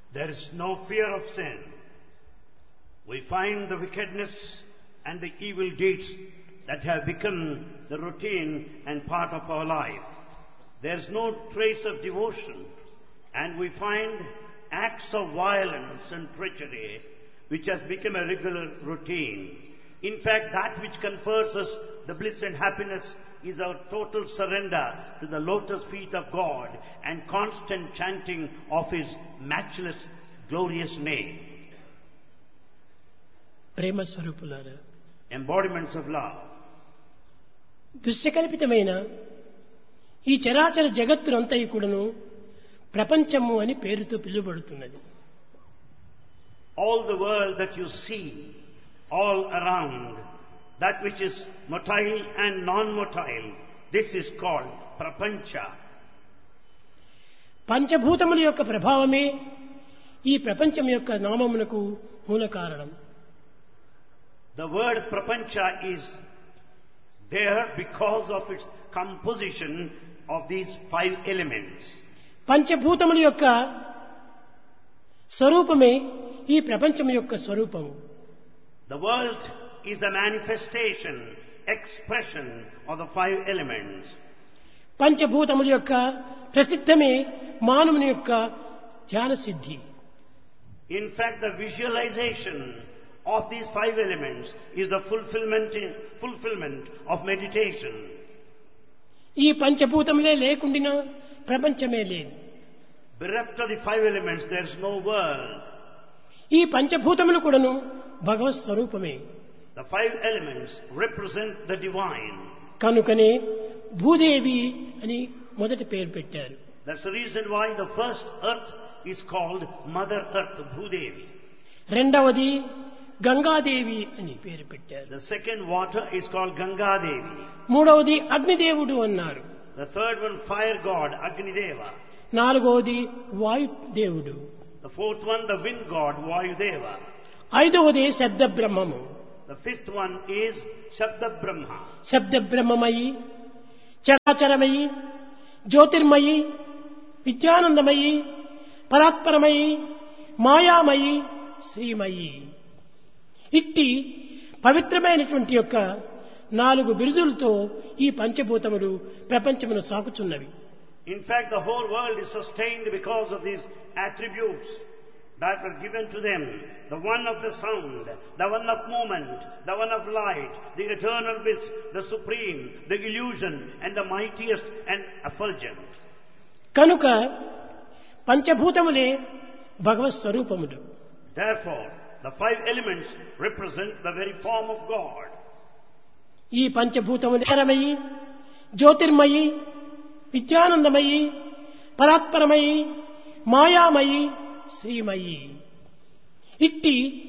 There is no fear of sin. We find the wickedness and the evil deeds that have become the routine and part of our life. There is no trace of devotion, and we find acts of violence and treachery which has become a regular routine. In fact, that which confers us the bliss and happiness is our total surrender to the lotus feet of God and constant chanting of His matchless, glorious name. ప్రేమ స్వరూపులారా, Embodiments of love. దృశ్యకల్పితమైన ఈ చరాచర జగత్తునంతయు కూడాను ప్రపంచము అని పేరుతో పిలువబడుతున్నది. All the world that you see, all around, that which is motile and non-motile, this is called prapancha. పంచభూతముల యొక్క ప్రభావమే ఈ ప్రపంచం యొక్క నామమునకు మూల కారణం. The word prapancha is there because of its composition of these 5 elements. పంచభూతముల యొక్క స్వరూపమే ఈ ప్రపంచం యొక్క స్వరూపము. The world is the manifestation, expression of the 5 elements. పంచభూతముల యొక్క ప్రసిద్ధమే మానవుని యొక్క ధ్యాన సిద్ధి. In fact, the visualization of these 5 elements is the fulfillment of meditation. ఈ పంచభూతములే లేకుండినా ప్రపంచమే లేదు. Bereft of the 5 elements, there is no world. ఈ పంచభూతములు కూడాను భగవత్ స్వరూపమే. The 5 elements represent the divine. కనుకనే భూదేవి అని మొదటి పేరు పెట్టారు. That's the reason why the first earth is called Mother Earth, Bhudevi. రెండవది గంగాదేవి అని పేరు పెట్టారు. The second water is called Ganga Devi. మూడవది అగ్నిదేవుడు అన్నారు. The third one, fire god, Agni Deva. నాలుగవది వాయుదేవుడు. The fourth one, the wind god, Vayudeva. ఐదవది శబ్ద బ్రహ్మము. The fifth one is Shabda Brahma. శబ్ద బ్రహ్మమయి, చరాచరమయి, జ్యోతిర్మయి, విద్యానందమయి, పరాత్పరమయి, మాయామయి, శ్రీమయి. ఇట్టి పవిత్రమైనటువంటి యొక్క 4 బిరుదులతో ఈ పంచభూతములు ప్రపంచమును సాకుచున్నవి. In fact, the whole world is sustained because of these attributes that were given to them. The one of the sound, the one of movement, the one of light, the eternal bliss, the supreme, the illusion, and the mightiest and effulgent. కనుక పంచభూతములే భగవత్ స్వరూపములు. Therefore, the 5 elements represent the very form of God. ఈ పంచభూతములు చరమయి, జ్యోతిర్మయి, విద్యానందమయి, పరాత్పరమయి, మాయామయి, శ్రీమయి. ఇట్టి